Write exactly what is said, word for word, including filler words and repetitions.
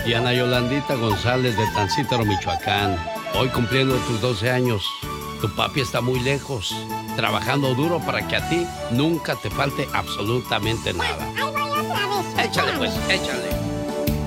Y Ana Yolandita González de Tancítaro, Michoacán. Hoy cumpliendo tus doce años. Tu papi está muy lejos, trabajando duro para que a ti nunca te falte absolutamente nada. Ahí voy otra vez. Échale pues, échale.